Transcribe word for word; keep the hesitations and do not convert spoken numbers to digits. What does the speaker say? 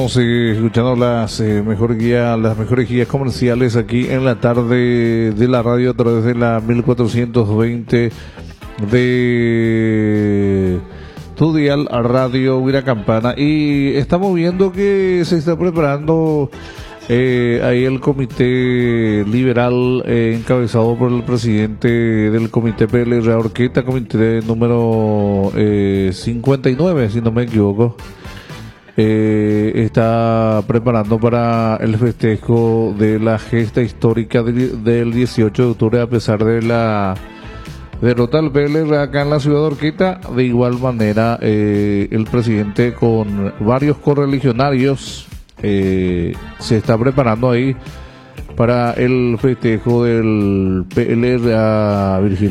Estamos eh, escuchando las eh, mejor guía, las mejores guías comerciales aquí en la tarde de la radio a través de la mil cuatrocientos veinte de tu dial a Radio Huiracampana. Y estamos viendo que se está preparando eh, ahí el comité liberal eh, encabezado por el presidente del comité P L R Orqueta, comité número eh, cincuenta y nueve, si no me equivoco. Eh, está preparando para el festejo de la gesta histórica de, del dieciocho de octubre, a pesar de la derrota del P L R acá en la ciudad de Orqueta. De igual manera, eh, el presidente con varios correligionarios eh, se está preparando ahí para el festejo del P L R a Virgilio